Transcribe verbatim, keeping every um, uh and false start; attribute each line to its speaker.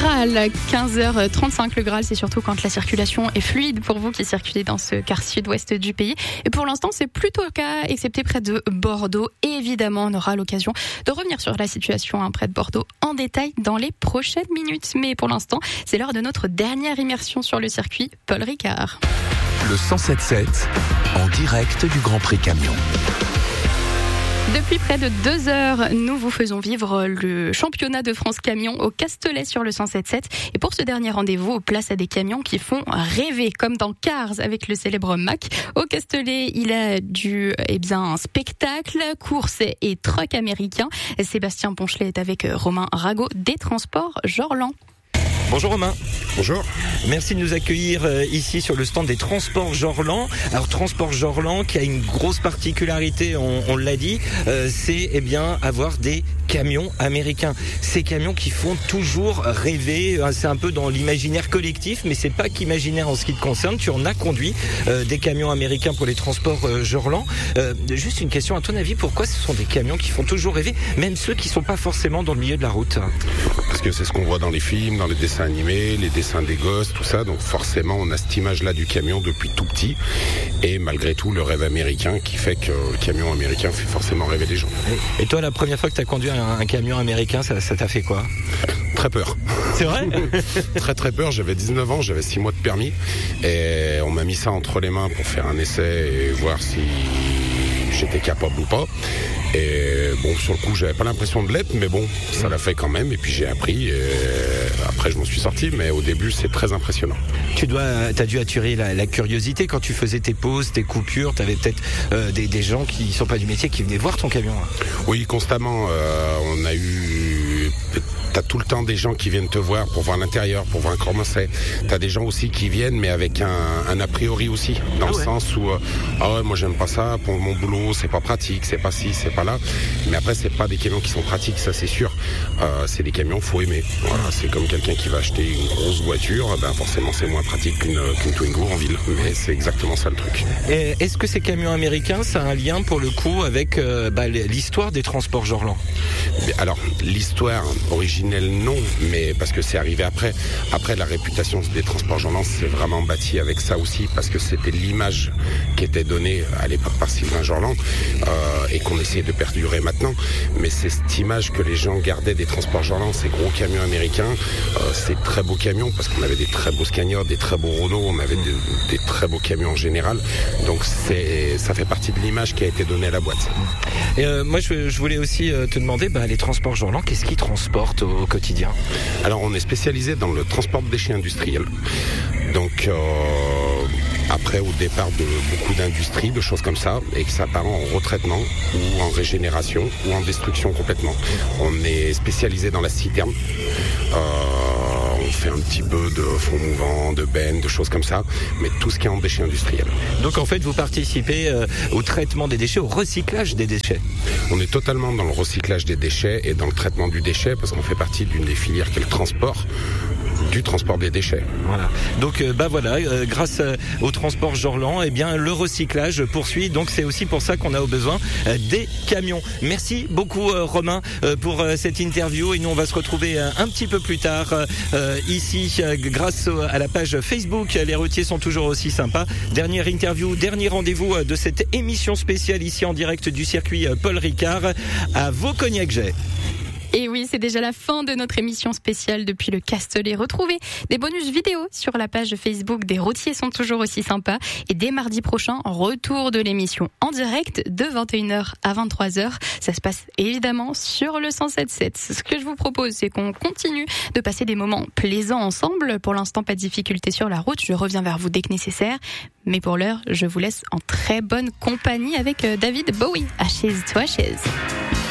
Speaker 1: Graal, quinze heures trente-cinq. Le Graal, c'est surtout quand la circulation est fluide pour vous qui circulez dans ce quart sud-ouest du pays. Et pour l'instant, c'est plutôt le cas, excepté près de Bordeaux. Et évidemment, on aura l'occasion de revenir sur la situation hein, près de Bordeaux en détail dans les prochaines minutes. Mais pour l'instant, c'est l'heure de notre dernière immersion sur le circuit Paul Ricard.
Speaker 2: Le cent sept sept, en direct du Grand Prix Camion.
Speaker 1: Depuis près de deux heures, nous vous faisons vivre le championnat de France camion au Castellet sur le cent sept sept. Et pour ce dernier rendez-vous, place à des camions qui font rêver, comme dans Cars avec le célèbre Mack. Au Castellet, il a du, eh bien, un spectacle, course et truck américain. Sébastien Ponchelet est avec Romain Ragot des Transports Jorland.
Speaker 3: Bonjour Romain.
Speaker 4: Bonjour.
Speaker 3: Merci de nous accueillir ici sur le stand des Transports Jorland. Alors Transports Jorland qui a une grosse particularité, on, on l'a dit, euh, c'est eh bien avoir des camions américains. Ces camions qui font toujours rêver, c'est un peu dans l'imaginaire collectif, mais c'est pas qu'imaginaire en ce qui te concerne. Tu en as conduit euh, des camions américains pour les Transports euh, Jorland. Euh, juste une question, à ton avis, pourquoi ce sont des camions qui font toujours rêver, même ceux qui sont pas forcément dans le milieu de la route?
Speaker 4: Parce que c'est ce qu'on voit dans les films, dans les dessins animés, les dessins des gosses, tout ça. Donc forcément, on a cette image-là du camion depuis tout petit. Et malgré tout, le rêve américain qui fait que le camion américain fait forcément rêver les gens.
Speaker 3: Et toi, la première fois que tu as conduit un, un camion américain, ça, ça t'a fait quoi?
Speaker 4: Très peur.
Speaker 3: C'est vrai?
Speaker 4: Très très peur. J'avais dix-neuf ans, j'avais six mois de permis. Et on m'a mis ça entre les mains pour faire un essai et voir si j'étais capable ou pas. Et bon, sur le coup, j'avais pas l'impression de l'être, mais bon, ça l'a fait quand même. Et puis j'ai appris. Et après, je m'en suis sorti, mais au début, c'est très impressionnant.
Speaker 3: Tu dois, t'as dû attirer la, la curiosité quand tu faisais tes pauses, tes coupures. T'avais peut-être euh, des, des gens qui sont pas du métier qui venaient voir ton camion. Hein.
Speaker 4: Oui, constamment. Euh, on a eu. T'as tout le temps des gens qui viennent te voir pour voir l'intérieur, pour voir comment c'est. T'as des gens aussi qui viennent, mais avec un, un a priori aussi, dans ah le ouais. sens où euh, ah ouais, moi j'aime pas ça, pour mon boulot c'est pas pratique, c'est pas ci, c'est pas là. Mais après c'est pas des camions qui sont pratiques, ça c'est sûr. Euh, c'est des camions faut aimer. Voilà, c'est comme quelqu'un qui va acheter une grosse voiture, ben forcément c'est moins pratique qu'une, qu'une Twingo en ville. Mais c'est exactement ça le truc.
Speaker 3: Et est-ce que ces camions américains, ça a un lien pour le coup avec euh, bah, l'histoire des Transports Jorland?
Speaker 4: Alors l'histoire originelle non, mais parce que c'est arrivé après. Après, la réputation des Transports Jorland c'est vraiment bâti avec ça aussi, parce que c'était l'image qui était donnée à l'époque par Sylvain Jorland euh, et qu'on essayait de perdurer maintenant. Mais c'est cette image que les gens gardaient des Transports Jorland, ces gros camions américains, euh, ces très beaux camions, parce qu'on avait des très beaux Scania, des très beaux Renault, on avait des, des très beaux camions en général. Donc c'est, ça fait partie de l'image qui a été donnée à la boîte.
Speaker 3: Et euh, moi, je, je voulais aussi euh, te demander, bah, les Transports Jorland, qu'est-ce qu'ils transportent au, au quotidien?
Speaker 4: Alors, on est spécialisé dans le transport de déchets industriels. Donc, euh, après, au départ de beaucoup d'industries, de choses comme ça, et que ça part en retraitement ou en régénération ou en destruction complètement. On est spécialisé dans la citerne. Euh, on fait un petit peu de fonds mouvants, de bennes, de choses comme ça, mais tout ce qui est en déchets industriels.
Speaker 3: Donc en fait, vous participez euh, au traitement des déchets, au recyclage des déchets?
Speaker 4: On est totalement dans le recyclage des déchets et dans le traitement du déchet, parce qu'on fait partie d'une des filières qui est le transport. Du transport des déchets.
Speaker 3: Voilà. Donc euh, bah voilà, euh, grâce euh, au transport Jorland, eh bien le recyclage poursuit. Donc c'est aussi pour ça qu'on a au besoin euh, des camions. Merci beaucoup euh, Romain euh, pour euh, cette interview, et nous on va se retrouver euh, un petit peu plus tard euh, ici euh, grâce au, à la page Facebook. Les routiers sont toujours aussi sympas. Dernière interview, dernier rendez-vous euh, de cette émission spéciale ici en direct du circuit euh, Paul Ricard à Vaucognac-Jet.
Speaker 1: Et oui, c'est déjà la fin de notre émission spéciale depuis le Castellet. Retrouvez des bonus vidéos sur la page Facebook des routiers sont toujours aussi sympas. Et dès mardi prochain, retour de l'émission en direct de vingt et une heures à vingt-trois heures. Ça se passe évidemment sur le cent sept sept. Ce que je vous propose, c'est qu'on continue de passer des moments plaisants ensemble. Pour l'instant, pas de difficulté sur la route. Je reviens vers vous dès que nécessaire. Mais pour l'heure, je vous laisse en très bonne compagnie avec David Bowie, Ashes to Ashes.